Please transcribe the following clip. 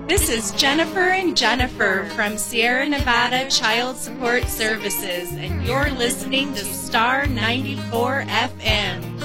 This is Jennifer and Jennifer from Sierra Nevada Child Support Services, and you're listening to Star 94 FM.